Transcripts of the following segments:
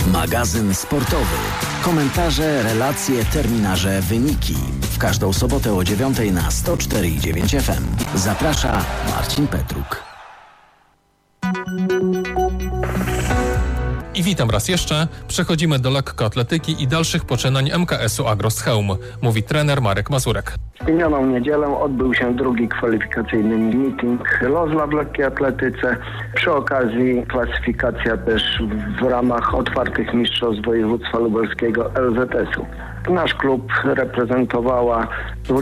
Magazyn sportowy. Komentarze, relacje, terminarze, wyniki. W każdą sobotę o 9:00 na 104,9 FM. Zaprasza Marcin Petruk. I witam raz jeszcze. Przechodzimy do lekkoatletyki i dalszych poczynań MKS-u Agros Chełm, mówi trener Marek Mazurek. W minioną niedzielę odbył się drugi kwalifikacyjny meeting Lozla w lekkiej atletyce. Przy okazji klasyfikacja też w ramach otwartych mistrzostw województwa lubelskiego LZS-u. Nasz klub reprezentowała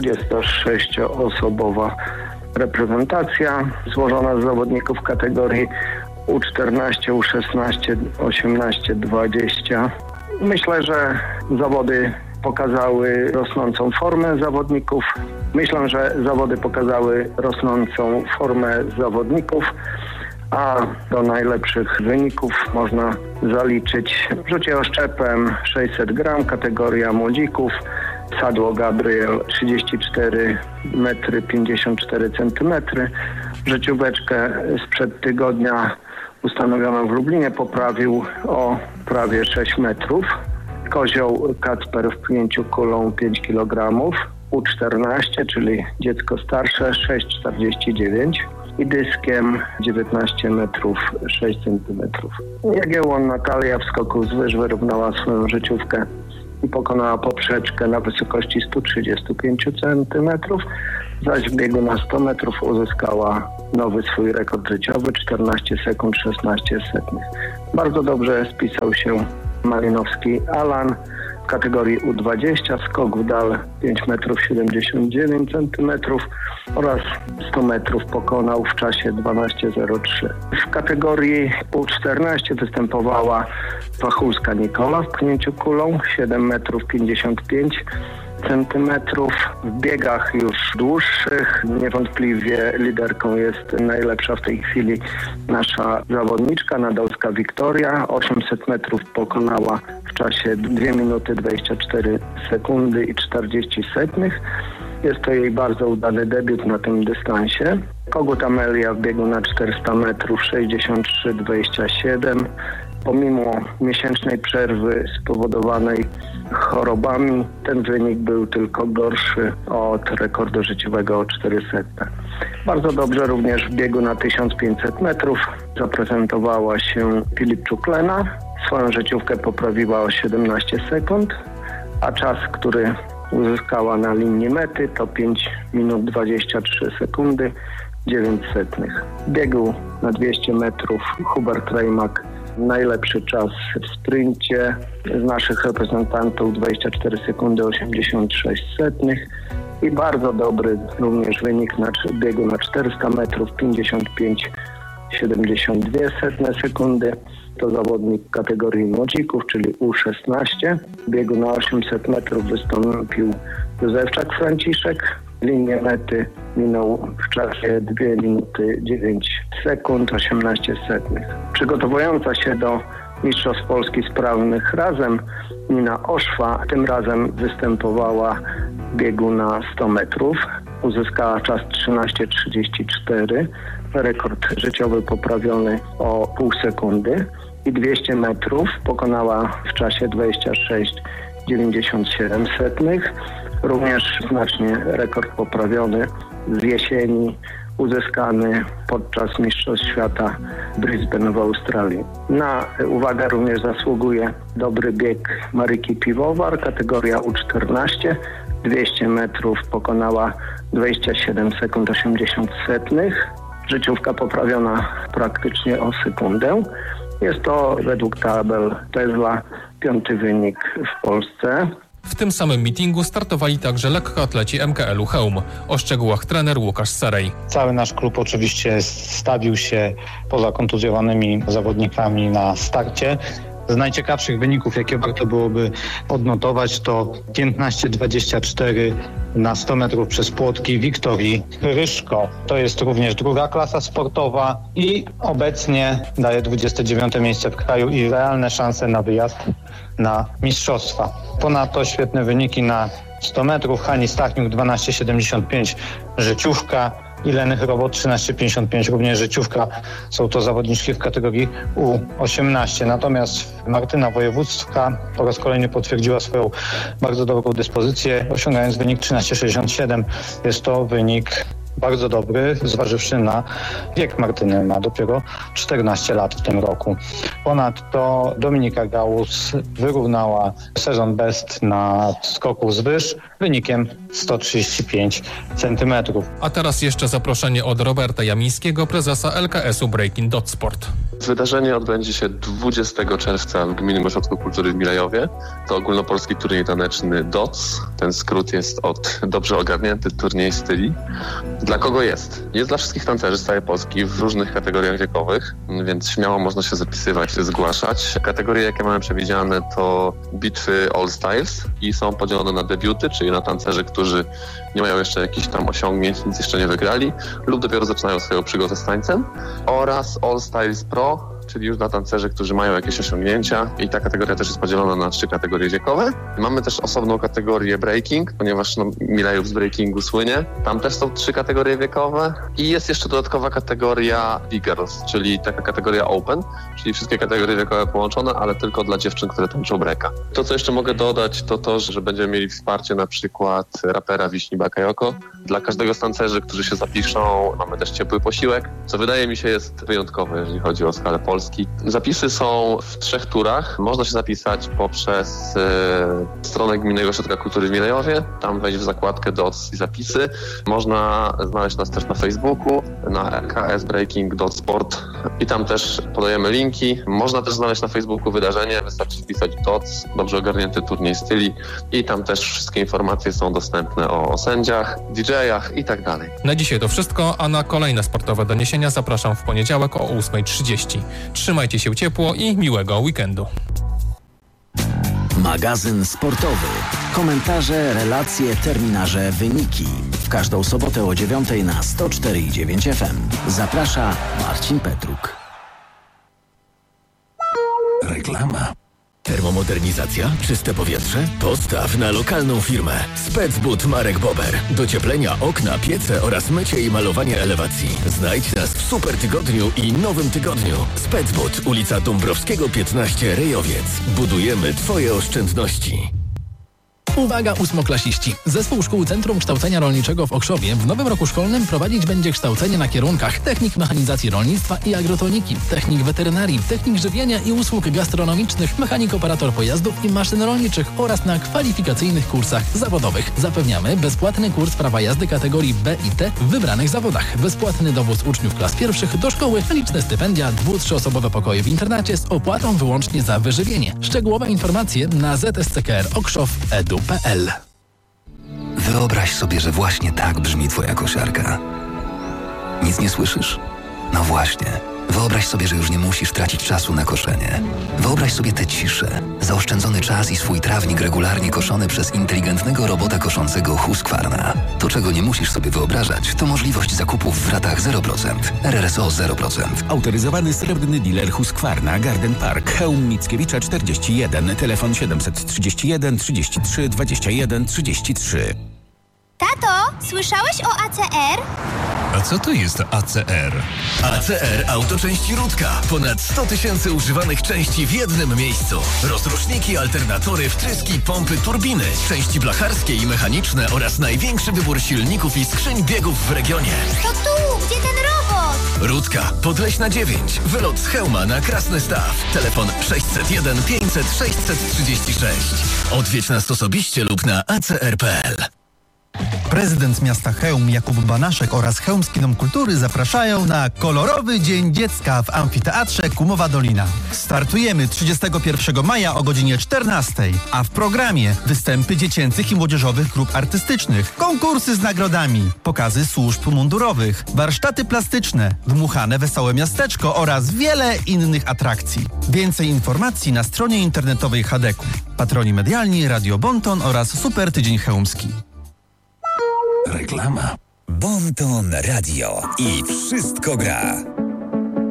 26-osobowa reprezentacja złożona z zawodników kategorii U14, U16, 18, 20. Myślę, że zawody pokazały rosnącą formę zawodników. Myślę, że zawody pokazały rosnącą formę zawodników, a do najlepszych wyników można zaliczyć rzucie oszczepem 600 gram, kategoria młodzików, Sadło Gabriel 34 metry 54 centymetry. Życióweczkę sprzed tygodnia ustanowioną w Lublinie poprawił o prawie 6 metrów. Kozioł Kacper w pchnięciu kulą 5 kg, U14, czyli dziecko starsze 6,49 i dyskiem 19 metrów 6 centymetrów. Jagiełłon Natalia w skoku z wyż wyrównała swoją życiówkę i pokonała poprzeczkę na wysokości 135 cm, zaś w biegu na 100 metrów uzyskała nowy swój rekord życiowy 14 sekund 16 setnych. Bardzo dobrze spisał się Malinowski Alan w kategorii U20, skok w dal 5 metrów 79 cm oraz 100 metrów pokonał w czasie 12:03. W kategorii U14 występowała Wachulska Nikola w pchnięciu kulą 7 metrów 55 centymetrów. W biegach już dłuższych niewątpliwie liderką jest najlepsza w tej chwili nasza zawodniczka Nadolska Wiktoria. 800 metrów pokonała w czasie 2 minuty 24 sekundy i 40 setnych. Jest to jej bardzo udany debiut na tym dystansie. Kogut Amelia w biegu na 400 metrów 63,27. Pomimo miesięcznej przerwy spowodowanej chorobami, ten wynik był tylko gorszy od rekordu życiowego o 400. Bardzo dobrze również w biegu na 1500 metrów zaprezentowała się Filipczuk-Lena. Swoją życiówkę poprawiła o 17 sekund, a czas, który uzyskała na linii mety to 5 minut 23 sekundy 9 setnych. W biegu na 200 metrów Hubert Rejmak najlepszy czas w sprincie z naszych reprezentantów 24 sekundy 86 setnych i bardzo dobry również wynik na biegu na 400 metrów 55,72 sekundy. To zawodnik kategorii młodzików, czyli U16. W biegu na 800 metrów wystąpił Józefczak Franciszek. Linię mety minął w czasie 2 minuty 9 sekund 18 setnych. Przygotowująca się do Mistrzostw Polski Sprawnych razem Nina Oszwa tym razem występowała w biegu na 100 metrów. Uzyskała czas 13:34, rekord życiowy poprawiony o pół sekundy i 200 metrów pokonała w czasie 26,97 setnych. Również znacznie rekord poprawiony z jesieni uzyskany podczas Mistrzostw Świata Brisbane w Australii. Na uwagę również zasługuje dobry bieg Maryki Piwowar, kategoria U14. 200 metrów pokonała 27 sekund 80 setnych. Życiówka poprawiona praktycznie o sekundę. Jest to według tabel Tesla 5. wynik w Polsce. W tym samym meetingu startowali także lekkoatleci MKL-u Chełm. O szczegółach trener Łukasz Serej. Cały nasz klub oczywiście stawił się poza kontuzjowanymi zawodnikami na starcie. Z najciekawszych wyników, jakie warto byłoby odnotować, to 15:24 na 100 metrów przez płotki Wiktorii Ryszko. To jest również druga klasa sportowa i obecnie daje 29 miejsce w kraju i realne szanse na wyjazd na mistrzostwa. Ponadto świetne wyniki na 100 metrów. Hani Stachniuk 12,75 życiówka. i Leny Chrobot 13,55, również życiówka. Są to zawodniczki w kategorii U18. Natomiast Martyna Wojewódzka po raz kolejny potwierdziła swoją bardzo dobrą dyspozycję, osiągając wynik 13,67. Jest to wynik bardzo dobry, zważywszy na wiek Martyny, ma dopiero 14 lat w tym roku. Ponadto Dominika Gałus wyrównała sezon best na skoku z wyż wynikiem 135 cm. A teraz jeszcze zaproszenie od Roberta Jamińskiego, prezesa LKS-u Breaking Dot Sport. Wydarzenie odbędzie się 20 czerwca w Gminnym Ośrodku Kultury w Milejowie. To ogólnopolski turniej taneczny DOTS. Ten skrót jest od dobrze ogarnięty turniej styli. Dla kogo jest? Jest dla wszystkich tancerzy z całej Polski w różnych kategoriach wiekowych, więc śmiało można się zapisywać, zgłaszać. Kategorie, jakie mamy przewidziane, to bitwy All Styles i są podzielone na debiuty, czyli na tancerzy, którzy nie mają jeszcze jakichś tam osiągnięć, nic jeszcze nie wygrali lub dopiero zaczynają swoją przygodę z tańcem, oraz All Styles Pro, czyli już dla tancerzy, którzy mają jakieś osiągnięcia, i ta kategoria też jest podzielona na 3 kategorie wiekowe. Mamy też osobną kategorię breaking, ponieważ Milejów z breakingu słynie. Tam też są 3 kategorie wiekowe i jest jeszcze dodatkowa kategoria Big-Girls, czyli taka kategoria open, czyli wszystkie kategorie wiekowe połączone, ale tylko dla dziewczyn, które tańczą breaka. To, co jeszcze mogę dodać, to to, że będziemy mieli wsparcie na przykład rapera Wiśni Bakayoko. Dla każdego z tancerzy, którzy się zapiszą, mamy też ciepły posiłek, co wydaje mi się jest wyjątkowe, jeżeli chodzi o skalę Polski. Zapisy są w 3 turach. Można się zapisać poprzez stronę Gminnego Ośrodka Kultury w Milejowie. Tam wejść w zakładkę DOTS i zapisy. Można znaleźć nas też na Facebooku, na LKS Breaking Dot Sport i tam też podajemy linki. Można też znaleźć na Facebooku wydarzenie. Wystarczy wpisać DOTS, dobrze ogarnięty turniej styli, i tam też wszystkie informacje są dostępne o sędziach, DJ-ach i tak dalej. Na dzisiaj to wszystko, a na kolejne sportowe doniesienia zapraszam w poniedziałek o 8:30. Trzymajcie się ciepło i miłego weekendu. Magazyn sportowy. Komentarze, relacje, terminarze, wyniki. W każdą sobotę o 9:00 na 104,9 FM. Zaprasza Marcin Petruk. Reklama. Termomodernizacja? Czyste powietrze? Postaw na lokalną firmę. Specbud Marek Bober. Docieplenia, okna, piece oraz mycie i malowanie elewacji. Znajdź nas w Super Tygodniu i Nowym Tygodniu. Specbud, ulica Dąbrowskiego 15, Rejowiec. Budujemy Twoje oszczędności. Uwaga, ósmoklasiści! Zespół Szkół Centrum Kształcenia Rolniczego w Okrzowie w nowym roku szkolnym prowadzić będzie kształcenie na kierunkach technik mechanizacji rolnictwa i agrotoniki, technik weterynarii, technik żywienia i usług gastronomicznych, mechanik operator pojazdów i maszyn rolniczych oraz na kwalifikacyjnych kursach zawodowych. Zapewniamy bezpłatny kurs prawa jazdy kategorii B i T w wybranych zawodach, bezpłatny dowóz uczniów klas pierwszych do szkoły, liczne stypendia, 2-3-osobowe pokoje w internacie z opłatą wyłącznie za wyżywienie. Szczegółowe informacje na zsckr.okrzow.edu.pl. Wyobraź sobie, że właśnie tak brzmi Twoja kosiarka. Nic nie słyszysz? No właśnie. Wyobraź sobie, że już nie musisz tracić czasu na koszenie. Wyobraź sobie tę ciszę, zaoszczędzony czas i swój trawnik regularnie koszony przez inteligentnego robota koszącego Husqvarna. To, czego nie musisz sobie wyobrażać, to możliwość zakupów w ratach 0%. RRSO 0%. Autoryzowany srebrny dealer Husqvarna, Garden Park, Chełm Mickiewicza 41, telefon 731 33 21 33. Tato, słyszałeś o ACR? A co to jest ACR? ACR Autoczęści Rudka. Ponad 100 000 używanych części w jednym miejscu. Rozruszniki, alternatory, wtryski, pompy, turbiny, części blacharskie i mechaniczne oraz największy wybór silników i skrzyń biegów w regionie. To tu, gdzie ten robot? Rudka, Podleśna 9. Wylot z Chełma na Krasny Staw. Telefon 601 500 636. Odwiedź nas osobiście lub na acr.pl. Prezydent miasta Chełm Jakub Banaszek oraz Chełmski Dom Kultury zapraszają na kolorowy Dzień Dziecka w Amfiteatrze Kumowa Dolina. Startujemy 31 maja o godzinie 14, a w programie występy dziecięcych i młodzieżowych grup artystycznych, konkursy z nagrodami, pokazy służb mundurowych, warsztaty plastyczne, dmuchane wesołe miasteczko oraz wiele innych atrakcji. Więcej informacji na stronie internetowej Hadeku. Patroni medialni Radio Bonton oraz Super Tydzień Chełmski. Reklama. Bonton Radio i wszystko gra.